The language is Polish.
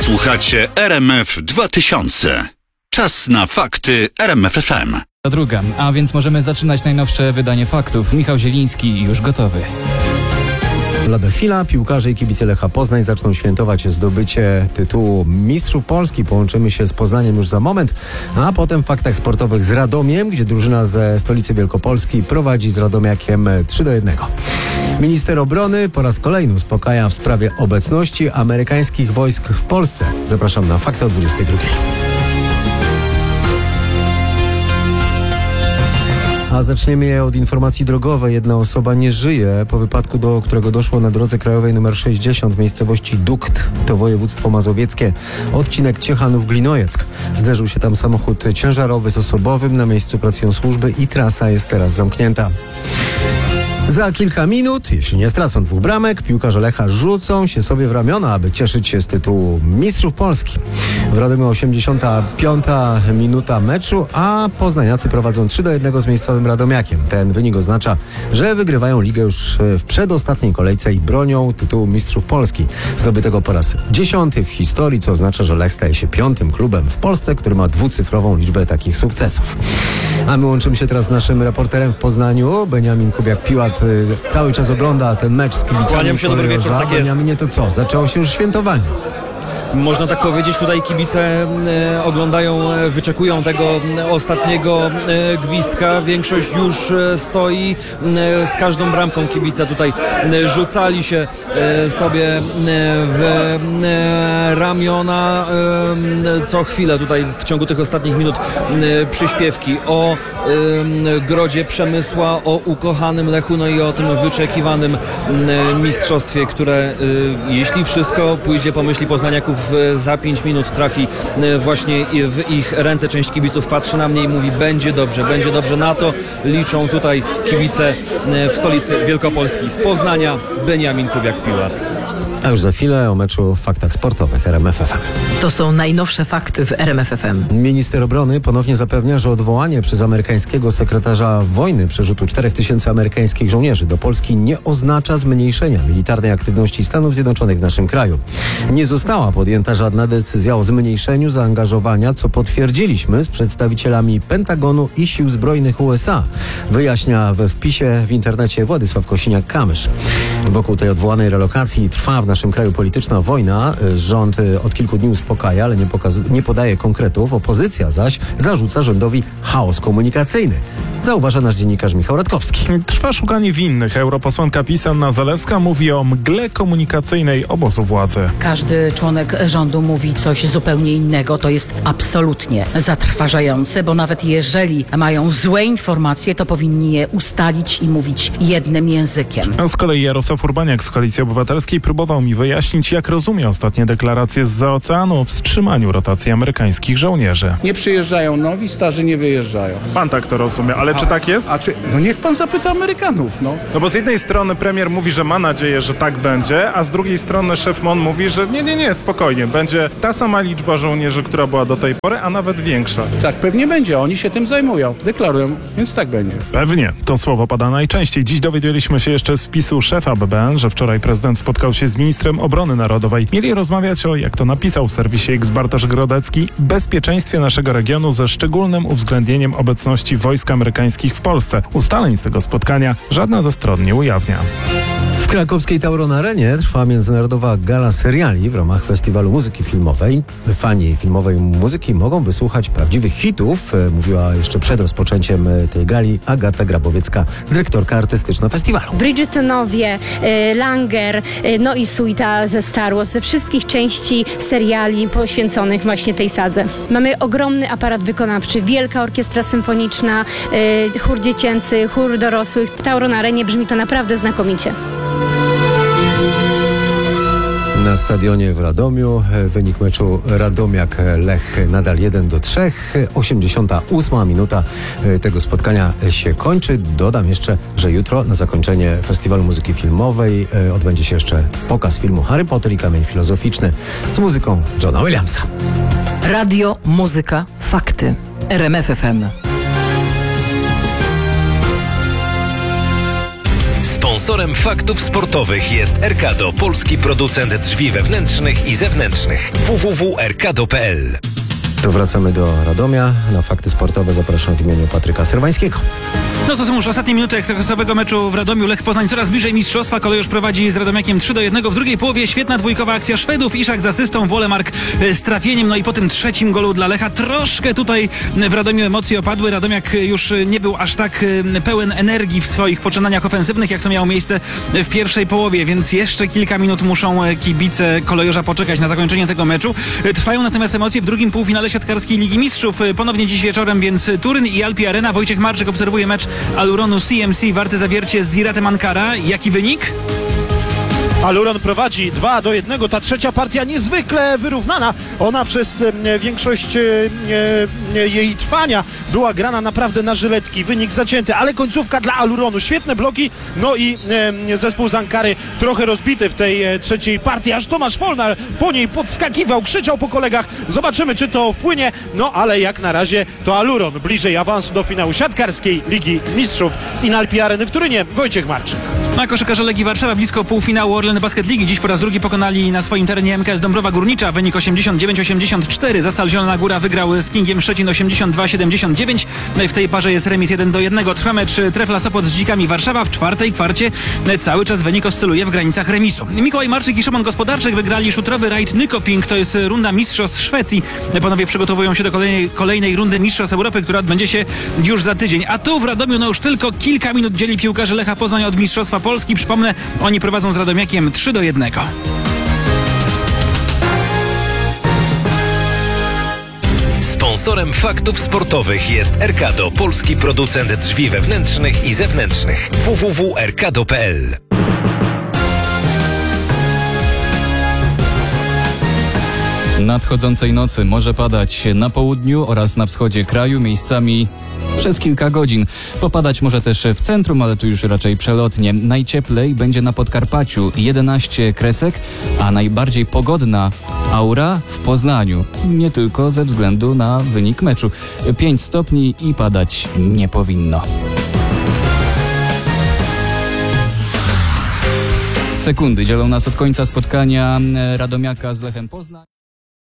Słuchacie RMF 2000. Czas na fakty RMF FM. Druga, a więc możemy zaczynać najnowsze wydanie faktów. Michał Zieliński już gotowy. Lada chwila, piłkarze i kibice Lecha Poznań zaczną świętować zdobycie tytułu Mistrzów Polski. Połączymy się z Poznaniem już za moment, a potem w faktach sportowych z Radomiem, gdzie drużyna ze stolicy Wielkopolski prowadzi z Radomiakiem 3-1. Minister obrony po raz kolejny uspokaja w sprawie obecności amerykańskich wojsk w Polsce. Zapraszam na fakty o 22. A zaczniemy je od informacji drogowej. Jedna osoba nie żyje po wypadku, do którego doszło na drodze krajowej nr 60 w miejscowości Dukt, to województwo mazowieckie, odcinek Ciechanów-Glinojec. Zderzył się tam samochód ciężarowy z osobowym, na miejscu pracują służby i trasa jest teraz zamknięta. Za kilka minut, jeśli nie stracą 2 bramek, piłkarze Lecha rzucą się sobie w ramiona, aby cieszyć się z tytułu Mistrzów Polski. W Radomiu 85. minuta meczu, a poznaniacy prowadzą 3-1 z miejscowym Radomiakiem. Ten wynik oznacza, że wygrywają ligę już w przedostatniej kolejce i bronią tytułu Mistrzów Polski, zdobytego po raz 10 w historii, co oznacza, że Lech staje się 5. klubem w Polsce, który ma 2-cyfrową liczbę takich sukcesów. A my łączymy się teraz z naszym reporterem w Poznaniu. Beniamin Kubiak-Piłat cały czas ogląda ten mecz z kibicami. Kłaniam się, dobry wieczór, tak jest. Beniaminie, to co? Zaczęło się już świętowanie. Można tak powiedzieć, tutaj kibice oglądają, wyczekują tego ostatniego gwizdka. Większość już stoi. Z każdą bramką kibice tutaj rzucali się sobie w ramiona. Co chwilę tutaj w ciągu tych ostatnich minut przyśpiewki o Grodzie Przemysła, o ukochanym Lechu, no i o tym wyczekiwanym mistrzostwie, które jeśli wszystko pójdzie po myśli poznaniaków, za 5 minut trafi właśnie w ich ręce. Część kibiców patrzy na mnie i mówi: będzie dobrze, będzie dobrze. Na to liczą tutaj kibice w stolicy Wielkopolski. Z Poznania Beniamin Kubiak-Piłat. A już za chwilę o meczu w faktach sportowych RMF FM. To są najnowsze fakty w RMF FM. Minister obrony ponownie zapewnia, że odwołanie przez amerykańskiego sekretarza wojny przerzutu 4000 amerykańskich żołnierzy do Polski nie oznacza zmniejszenia militarnej aktywności Stanów Zjednoczonych w naszym kraju. Nie została podjęta żadna decyzja o zmniejszeniu zaangażowania, co potwierdziliśmy z przedstawicielami Pentagonu i Sił Zbrojnych USA, wyjaśnia we wpisie w internecie Władysław Kosiniak-Kamysz. Wokół tej odwołanej relokacji trwa w naszym kraju polityczna wojna. Rząd od kilku dni uspokaja, ale nie podaje konkretów. Opozycja zaś zarzuca rządowi chaos komunikacyjny. Zauważa nasz dziennikarz Michał Radkowski. Trwa szukanie winnych. Europosłanka PiS Anna Zalewska mówi o mgle komunikacyjnej obozu władzy. Każdy członek rządu mówi coś zupełnie innego. To jest absolutnie zatrważające, bo nawet jeżeli mają złe informacje, to powinni je ustalić i mówić jednym językiem. A z kolei Jarosław Urbaniak z Koalicji Obywatelskiej próbował mi wyjaśnić, jak rozumie ostatnie deklaracje zza oceanu o wstrzymaniu rotacji amerykańskich żołnierzy. Nie przyjeżdżają nowi, starzy nie wyjeżdżają. Pan tak to rozumie, ale czy tak jest? No niech pan zapyta Amerykanów, no. No bo z jednej strony premier mówi, że ma nadzieję, że tak będzie, a z drugiej strony szef MON mówi, że nie, spokojnie, będzie ta sama liczba żołnierzy, która była do tej pory, a nawet większa. Tak, pewnie będzie, oni się tym zajmują, deklarują, więc tak będzie. Pewnie, to słowo pada najczęściej. Dziś dowiedzieliśmy się jeszcze z wpisu szefa BBN, że wczoraj prezydent spotkał się z ministrem obrony narodowej. Mieli rozmawiać o, jak to napisał w serwisie X Bartosz Grodecki, bezpieczeństwie naszego regionu ze szczególnym uwzględnieniem obecności wojsk amerykańskich w Polsce. Ustaleń z tego spotkania żadna ze stron nie ujawnia. W krakowskiej Tauron Arenie trwa międzynarodowa gala seriali w ramach Festiwalu Muzyki Filmowej. Fani filmowej muzyki mogą wysłuchać prawdziwych hitów, mówiła jeszcze przed rozpoczęciem tej gali Agata Grabowiecka, dyrektorka artystyczna festiwalu. Bridgertonowie, Langer, no i suita ze Star Wars, ze wszystkich części seriali poświęconych właśnie tej sadze. Mamy ogromny aparat wykonawczy, wielka orkiestra symfoniczna, chór dziecięcy, chór dorosłych. W Tauron Arenie brzmi to naprawdę znakomicie. Na stadionie w Radomiu wynik meczu Radomiak-Lech nadal 1-3. 88 minuta tego spotkania się kończy. Dodam jeszcze, że jutro na zakończenie Festiwalu Muzyki Filmowej odbędzie się jeszcze pokaz filmu Harry Potter i Kamień Filozoficzny z muzyką Johna Williamsa. Radio, muzyka, fakty. RMF FM. Sponsorem faktów sportowych jest Erkado, polski producent drzwi wewnętrznych i zewnętrznych. www.erkado.pl. To wracamy do Radomia. Na fakty sportowe zapraszam w imieniu Patryka Serwańskiego. No to są już ostatnie minuty ekstraklasowego meczu w Radomiu. Lech Poznań coraz bliżej mistrzostwa. Kolejorz prowadzi z Radomiakiem 3-1. W drugiej połowie świetna dwójkowa akcja Szwedów. Iszak z asystą, Wolemark z trafieniem. No i po tym trzecim golu dla Lecha troszkę tutaj w Radomiu emocje opadły. Radomiak już nie był aż tak pełen energii w swoich poczynaniach ofensywnych, jak to miało miejsce w pierwszej połowie, więc jeszcze kilka minut muszą kibice Kolejorza poczekać na zakończenie tego meczu. Trwają natomiast emocje w drugim półfinale siatkarskiej Ligi Mistrzów. Ponownie dziś wieczorem, więc Turyn i Alpi Arena. Wojciech Marczyk obserwuje mecz Aluronu CMC Warty Zawiercie z Ziratem Ankara. Jaki wynik? Aluron prowadzi 2-1. Ta trzecia partia niezwykle wyrównana. Ona przez większość jej trwania była grana naprawdę na żyletki. Wynik zacięty, ale końcówka dla Aluronu. Świetne bloki. No i zespół z Ankary trochę rozbity w tej trzeciej partii. Aż Tomasz Folnar po niej podskakiwał, krzyczał po kolegach. Zobaczymy, czy to wpłynie. No ale jak na razie to Aluron bliżej awansu do finału siatkarskiej Ligi Mistrzów z Inalpi Areny w Turynie. Wojciech Marczyk. Na koszykarze Legii Warszawa blisko półfinału Orlen Basket Ligi. Dziś po raz drugi pokonali na swoim terenie MKS Dąbrowa Górnicza. Wynik 89-84. Zastal Zielona Góra wygrał z Kingiem Szczecin 82-79. No i w tej parze jest remis 1-1. Trwa mecz Trefla Sopot z Dzikami Warszawa. W czwartej kwarcie cały czas wynik oscyluje w granicach remisu. Mikołaj Marczyk i Szymon Gospodarczyk wygrali szutrowy rajd Nykoping. To jest runda mistrzostw Szwecji. Panowie przygotowują się do kolejnej rundy mistrzostw Europy, która odbędzie się już za tydzień. A tu w Radomiu już tylko kilka minut dzieli piłkarzy Lecha Poznań od mistrzostwa Polski. Przypomnę, oni prowadzą z Radomiakiem 3-1. Sponsorem faktów sportowych jest Erkado, polski producent drzwi wewnętrznych i zewnętrznych. www.erkado.pl. Nadchodzącej nocy może padać na południu oraz na wschodzie kraju, miejscami przez kilka godzin. Popadać może też w centrum, ale tu już raczej przelotnie. Najcieplej będzie na Podkarpaciu 11 kresek, a najbardziej pogodna aura w Poznaniu. Nie tylko ze względu na wynik meczu. 5 stopni i padać nie powinno. Sekundy dzielą nas od końca spotkania Radomiaka z Lechem Poznań.